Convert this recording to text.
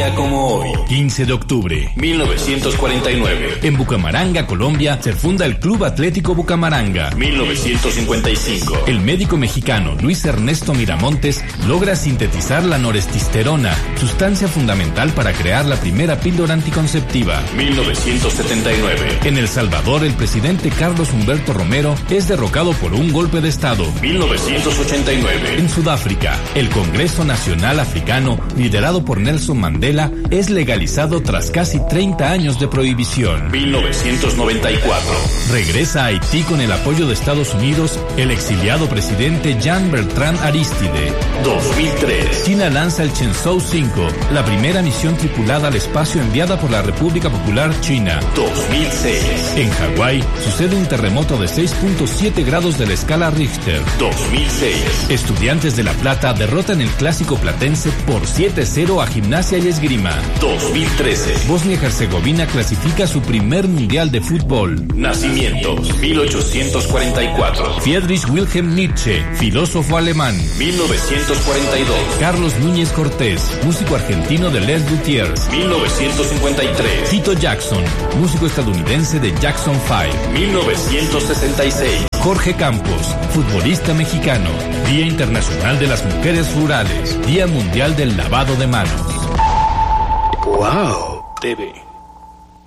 día como hoy, 15 de octubre, 1949. En Bucamaranga, Colombia, se funda el Club Atlético Bucamaranga. 1955. El médico mexicano Luis Ernesto Miramontes logra sintetizar la norestisterona, sustancia fundamental para crear la primera píldora anticonceptiva. 1979. En El Salvador, el presidente Carlos Humberto Romero es derrocado por un golpe de Estado. 1989. En Sudáfrica, el Congreso Nacional Africano, liderado por Nelson Mandela, es legalizado tras casi 30 años de prohibición. 1994. Regresa a Haití con el apoyo de Estados Unidos el exiliado presidente Jean-Bertrand Aristide. 2003. China lanza el Shenzhou 5, la primera misión tripulada al espacio enviada por la República Popular China. 2006. En Hawái sucede un terremoto de 6.7 grados de la escala Richter. 2006. Estudiantes de La Plata derrotan el clásico platense por 7-0 a Gimnasia y Esgrima. 2013. Bosnia-Herzegovina clasifica su primer mundial de fútbol. Nacimientos: 1844. Friedrich Wilhelm Nietzsche, filósofo alemán. 1942. Carlos Núñez Cortés, músico argentino de Les Luthiers. 1953. Tito Jackson, músico estadounidense de Jackson 5. 1966. Jorge Campos, futbolista mexicano. Día Internacional de las Mujeres Rurales. Día Mundial del Lavado de Manos. Wow TV.